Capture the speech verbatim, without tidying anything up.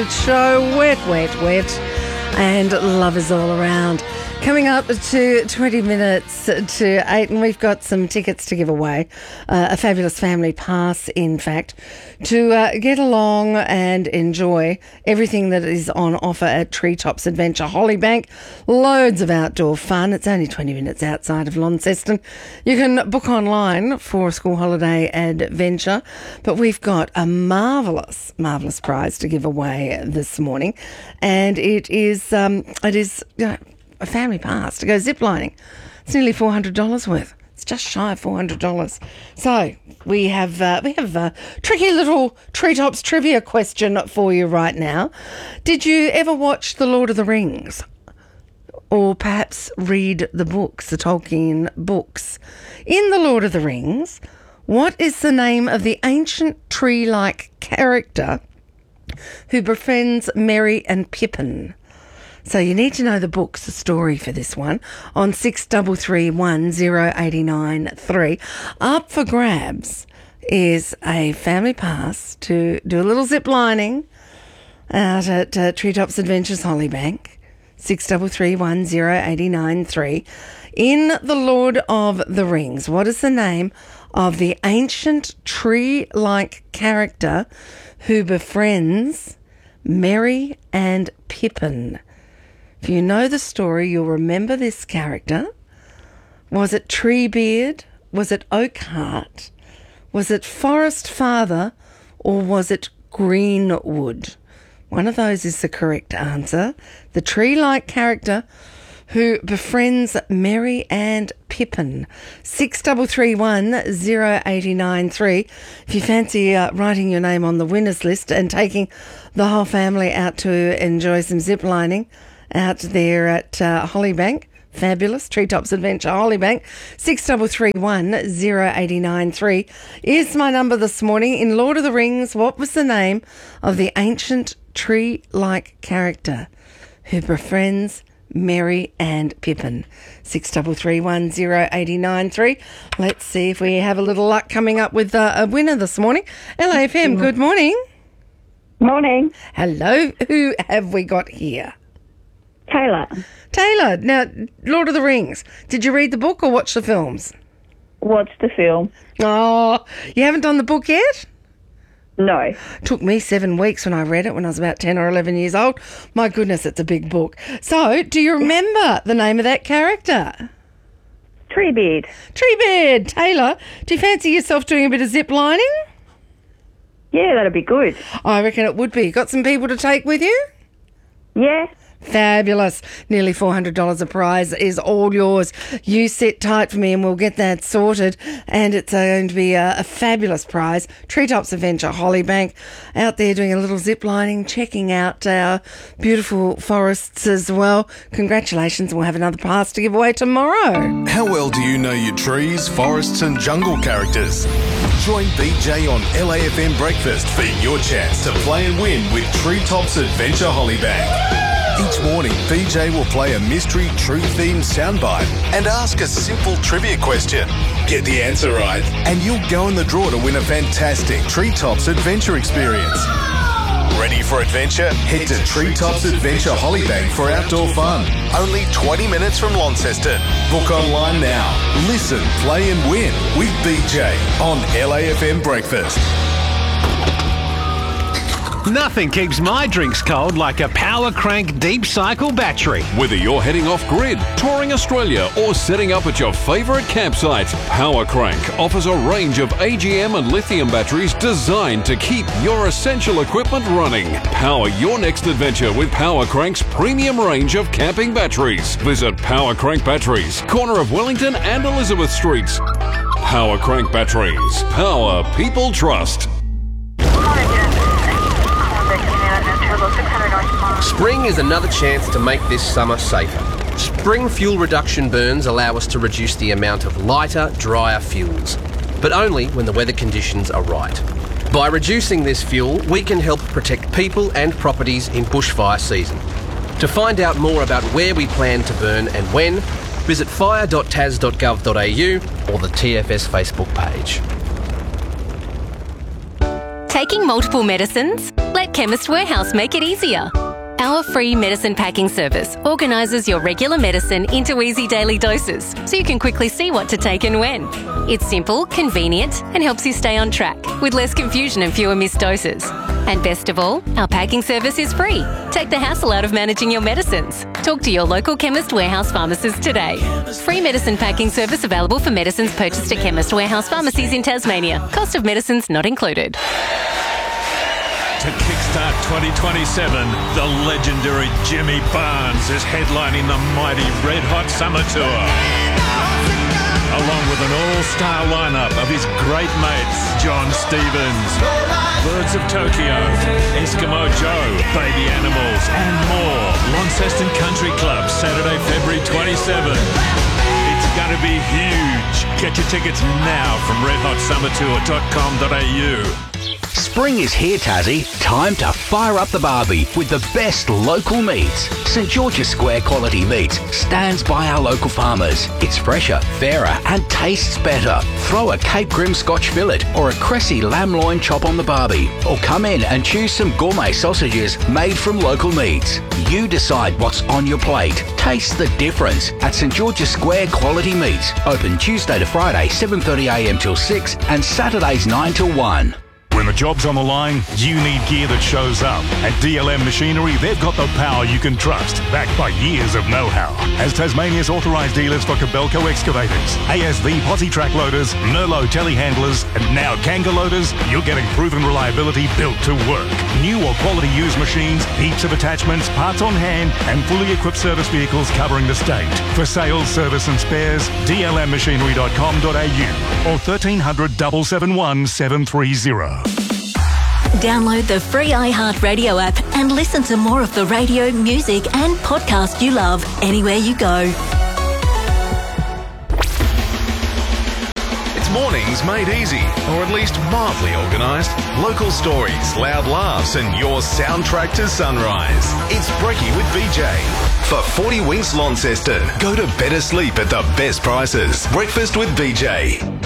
David Show. Wet, wet, wet. And love is all around. Coming up to twenty minutes to eight, and we've got some tickets to give away. Uh, a fabulous family pass, in fact, to uh, get along and enjoy everything that is on offer at Treetops Adventure Hollybank. Loads of outdoor fun. It's only twenty minutes outside of Launceston. You can book online for a school holiday adventure, but we've got a marvellous, marvellous prize to give away this morning, and it is, um, it is, you know, a family pass to go ziplining. It's nearly four hundred dollars worth. It's just shy of four hundred dollars. So we have uh, we have a tricky little Treetops trivia question for you right now. Did you ever watch The Lord of the Rings? Or perhaps read the books, the Tolkien books? In The Lord of the Rings, what is the name of the ancient tree-like character who befriends Merry and Pippin? So you need to know the books, the story for this one, on six three three one zero eight nine three. Up for grabs is a family pass to do a little zip lining out at uh, Treetops Adventures Hollybank, six three three one zero eight nine three. In The Lord of the Rings, what is the name of the ancient tree-like character who befriends Merry and Pippin? If you know the story, you'll remember this character. Was it Treebeard? Was it Oakheart? Was it Forest Father? Or was it Greenwood? One of those is the correct answer. The tree-like character who befriends Merry and Pippin. six three three one zero eight nine three. If you fancy uh, writing your name on the winners list and taking the whole family out to enjoy some zip lining out there at uh, Hollybank, fabulous, Treetops Adventure Hollybank, six three three one zero eight nine three is my number this morning. In Lord of the Rings, what was the name of the ancient tree-like character who befriends Merry and Pippin? six three three one zero eight nine three. Let's see if we have a little luck coming up with uh, a winner this morning. L A F M, good morning. Morning. Hello, who have we got here? Taylor. Taylor, now, Lord of the Rings, did you read the book or watch the films? Watch the film. Oh, you haven't done the book yet? No. Took me seven weeks when I read it when I was about ten or eleven years old. My goodness, it's a big book. So, do you remember the name of that character? Treebeard. Treebeard. Taylor, do you fancy yourself doing a bit of zip lining? Yeah, that'd be good. I reckon it would be. Got some people to take with you? Yeah. Fabulous. Nearly four hundred dollars a prize is all yours. You sit tight for me and we'll get that sorted. And it's uh, going to be a, a fabulous prize. Treetops Adventure Hollybank, out there doing a little zip lining, checking out our beautiful forests as well. Congratulations. We'll have another pass to give away tomorrow. How well do you know your trees, forests and jungle characters? Join B J on L A F M Breakfast for your chance to play and win with Treetops Adventure Hollybank. Each morning, B J will play a mystery, true-themed soundbite and ask a simple trivia question. Get the answer right, and you'll go in the draw to win a fantastic Treetops Adventure experience. Ready for adventure? Head to Treetops Adventure Hollybank for outdoor fun. Only twenty minutes from Launceston. Book online now. Listen, play and win with B J on L A F M Breakfast. Nothing keeps my drinks cold like a Power Crank Deep Cycle battery. Whether you're heading off grid, touring Australia or setting up at your favourite campsite, Power Crank offers a range of A G M and lithium batteries designed to keep your essential equipment running. Power your next adventure with Power Crank's premium range of camping batteries. Visit Power Crank Batteries, corner of Wellington and Elizabeth Streets. Power Crank Batteries. Power people trust. Spring is another chance to make this summer safer. Spring fuel reduction burns allow us to reduce the amount of lighter, drier fuels, but only when the weather conditions are right. By reducing this fuel, we can help protect people and properties in bushfire season. To find out more about where we plan to burn and when, visit fire dot tas dot gov dot a u or the T F S Facebook page. Taking multiple medicines? Let Chemist Warehouse make it easier. Our free medicine packing service organises your regular medicine into easy daily doses so you can quickly see what to take and when. It's simple, convenient and helps you stay on track with less confusion and fewer missed doses. And best of all, our packing service is free. Take the hassle out of managing your medicines. Talk to your local Chemist Warehouse pharmacist today. Free medicine packing service available for medicines purchased at Chemist Warehouse pharmacies in Tasmania. Cost of medicines not included. To kickstart twenty twenty-seven, the legendary Jimmy Barnes is headlining the mighty Red Hot Summer Tour. Along with an all-star lineup of his great mates, John Stevens, Birds of Tokyo, Eskimo Joe, Baby Animals, and more. Launceston Country Club, Saturday, February twenty-seventh. It's going to be huge. Get your tickets now from red hot summer tour dot com dot a u. Spring is here, Tassie. Time to fire up the barbie with the best local meats. St George's Square Quality Meats stands by our local farmers. It's fresher, fairer and tastes better. Throw a Cape Grim Scotch fillet or a Cressy lamb loin chop on the barbie. Or come in and choose some gourmet sausages made from local meats. You decide what's on your plate. Taste the difference at St George's Square Quality Meats. Open Tuesday to Friday, seven thirty a m till six and Saturdays nine till one. When the job's on the line, you need gear that shows up. At D L M Machinery, they've got the power you can trust, backed by years of know-how. As Tasmania's authorised dealers for Kobelco excavators, A S V posi track loaders, Merlot telehandlers, and now Kanga loaders, you're getting proven reliability built to work. New or quality used machines, heaps of attachments, parts on hand, and fully equipped service vehicles covering the state. For sales, service and spares, d l m machinery dot com dot a u or thirteen hundred, seven seven one, seven three zero. Download the free iHeartRadio app and listen to more of the radio, music and podcast you love anywhere you go. It's mornings made easy, or at least mildly organised. Local stories, loud laughs and your soundtrack to sunrise. It's Brekkie with B J. For forty Winks Launceston, go to better sleep at the best prices. Breakfast with B J.